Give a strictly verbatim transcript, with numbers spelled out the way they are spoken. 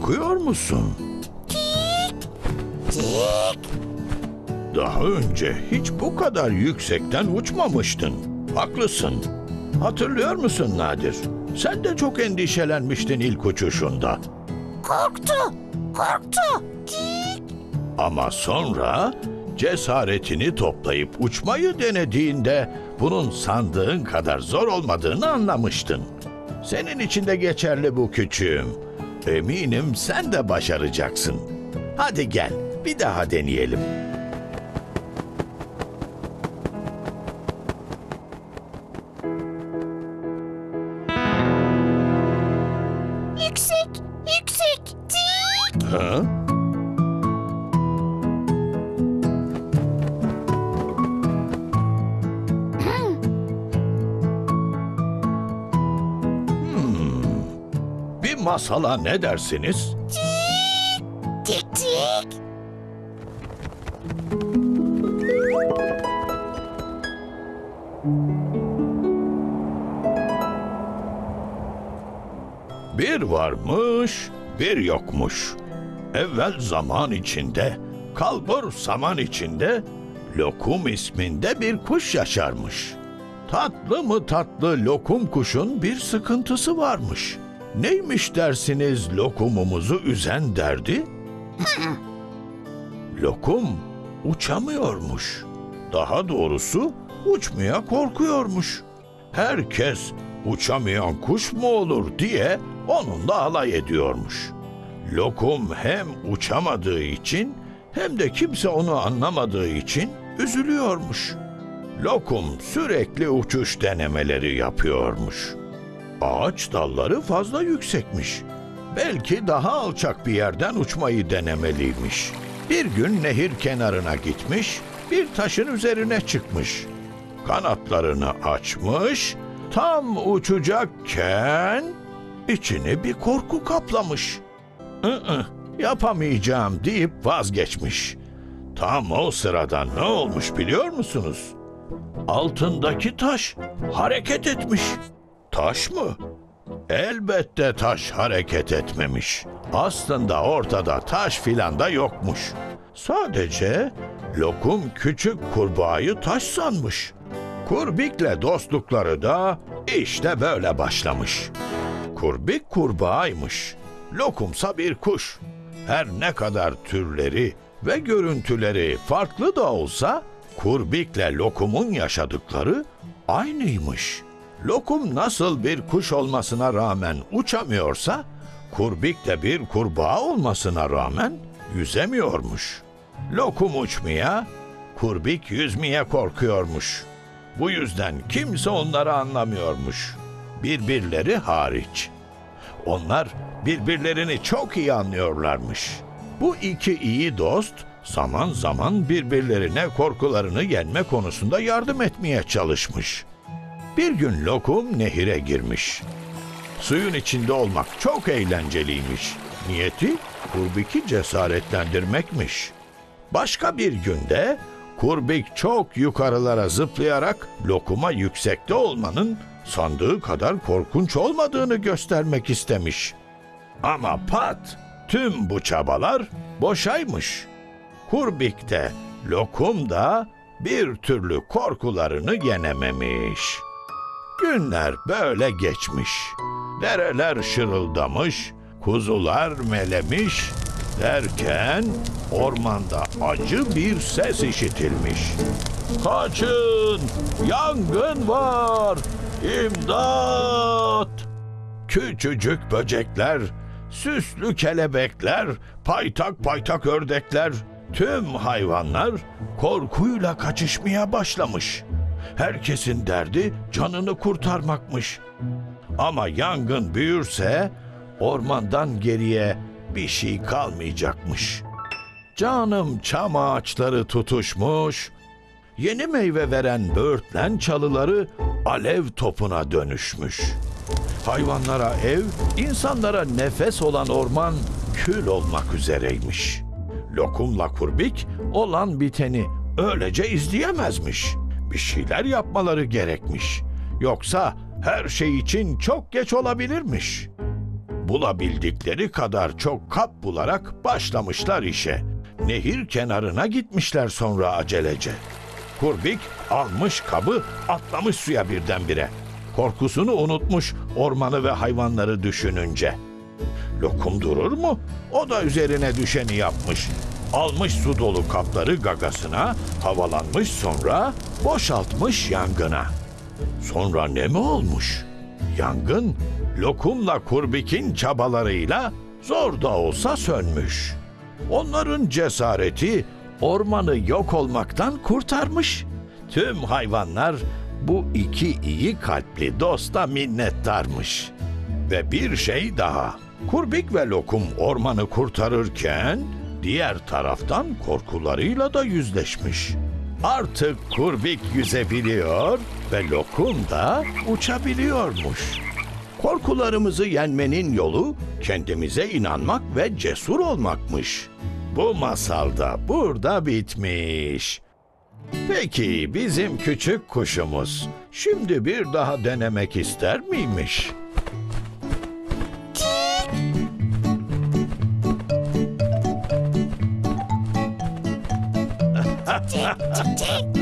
korkuyor musun? Daha önce hiç bu kadar yüksekten uçmamıştın. Haklısın. Hatırlıyor musun Nadir? Sen de çok endişelenmiştin ilk uçuşunda. Korktu, korktu. Ama sonra cesaretini toplayıp uçmayı denediğinde bunun sandığın kadar zor olmadığını anlamıştın. Senin için de geçerli bu küçüğüm. Eminim sen de başaracaksın. Hadi gel, bir daha deneyelim. Yüksek, yüksek. Tik. Ha? Bir masala ne dersiniz? Tik tik. Bir varmış, bir yokmuş. Evvel zaman içinde, kalbur saman içinde, Lokum isminde bir kuş yaşarmış. Tatlı mı tatlı lokum kuşun bir sıkıntısı varmış. Neymiş dersiniz lokumumuzu üzen derdi? Lokum uçamıyormuş. Daha doğrusu uçmaya korkuyormuş. Herkes uçamayan kuş mu olur diye onunla alay ediyormuş. Lokum hem uçamadığı için hem de kimse onu anlamadığı için üzülüyormuş. Lokum sürekli uçuş denemeleri yapıyormuş. Ağaç dalları fazla yüksekmiş. Belki daha alçak bir yerden uçmayı denemeliymiş. Bir gün nehir kenarına gitmiş, bir taşın üzerine çıkmış. Kanatlarını açmış, tam uçacakken içini bir korku kaplamış. ı yapamayacağım deyip vazgeçmiş. Tam o sırada ne olmuş biliyor musunuz? Altındaki taş hareket etmiş. Taş mı? Elbette taş hareket etmemiş. Aslında ortada taş filan da yokmuş. Sadece Lokum küçük kurbağayı taş sanmış. Kurbik'le dostlukları da işte böyle başlamış. Kurbik kurbağaymış. Lokumsa bir kuş. Her ne kadar türleri ve görüntüleri farklı da olsa Kurbik'le Lokum'un yaşadıkları aynıymış. Lokum nasıl bir kuş olmasına rağmen uçamıyorsa, Kurbik de bir kurbağa olmasına rağmen yüzemiyormuş. Lokum uçmaya, Kurbik yüzmeye korkuyormuş. Bu yüzden kimse onları anlamıyormuş. Birbirleri hariç. Onlar birbirlerini çok iyi anlıyorlarmış. Bu iki iyi dost zaman zaman birbirlerine korkularını yenme konusunda yardım etmeye çalışmış. Bir gün Lokum nehire girmiş. Suyun içinde olmak çok eğlenceliymiş. Niyeti Kurbik'i cesaretlendirmekmiş. Başka bir günde Kurbik çok yukarılara zıplayarak Lokum'a yüksekte olmanın sandığı kadar korkunç olmadığını göstermek istemiş. Ama pat, tüm bu çabalar boşaymış. Kurbik de Lokum da bir türlü korkularını yenememiş. Günler böyle geçmiş. Dereler şırıldamış, kuzular melemiş derken ormanda acı bir ses işitilmiş. Kaçın! Yangın var! İmdat! Küçücük böcekler, süslü kelebekler, paytak paytak ördekler, tüm hayvanlar korkuyla kaçışmaya başlamış. Herkesin derdi canını kurtarmakmış. Ama yangın büyürse ormandan geriye bir şey kalmayacakmış. Canım çam ağaçları tutuşmuş, yeni meyve veren böğürtlen çalıları alev topuna dönüşmüş. Hayvanlara ev, insanlara nefes olan orman kül olmak üzereymiş. Lokumla Kurbik olan biteni öylece izleyemezmiş. Bir şeyler yapmaları gerekmiş. Yoksa her şey için çok geç olabilirmiş. bulabildikleri kadar çok kap bularak başlamışlar işe. Nehir kenarına gitmişler sonra acelece. Kurbik almış kabı, atlamış suya birdenbire. Korkusunu unutmuş ormanı ve hayvanları düşününce. Lokum durur mu? O da üzerine düşeni yapmış. Almış su dolu kapları gagasına, havalanmış, sonra boşaltmış yangına. Sonra ne mi olmuş? Yangın Lokum'la Kurbik'in çabalarıyla zor da olsa sönmüş. Onların cesareti ormanı yok olmaktan kurtarmış. Tüm hayvanlar bu iki iyi kalpli dosta minnettarmış. Ve bir şey daha. Kurbik ve Lokum ormanı kurtarırken diğer taraftan korkularıyla da yüzleşmiş. Artık Kurbik yüzebiliyor ve Lokum da uçabiliyormuş. Korkularımızı yenmenin yolu kendimize inanmak ve cesur olmakmış. Bu masal da burada bitmiş. Peki bizim küçük kuşumuz şimdi bir daha denemek ister miymiş? Tik tik tik.